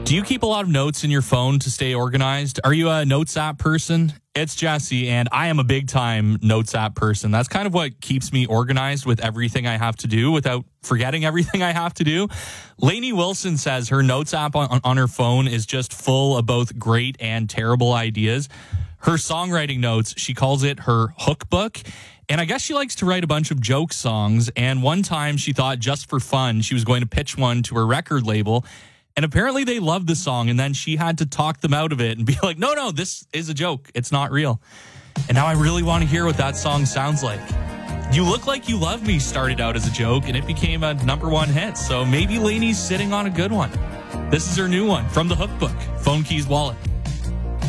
Do you keep a lot of notes in your phone to stay organized? Are you a notes app person? It's Jesse, and I am a big-time notes app person. That's kind of what keeps me organized with everything I have to do without forgetting everything I have to do. Lainey Wilson says her notes app on her phone is just full of both great and terrible ideas. Her songwriting notes, she calls it her hook book. And I guess she likes to write a bunch of joke songs. And one time she thought just for fun, she was going to pitch one to her record label. And apparently they loved the song. And then she had to talk them out of it and be like, no, this is a joke. It's not real. And now I really want to hear what that song sounds like. You Look Like You Love Me started out as a joke and it became a #1 hit. So maybe Lainey's sitting on a good one. This is her new one from the Hook Book, Phone Keys Wallet.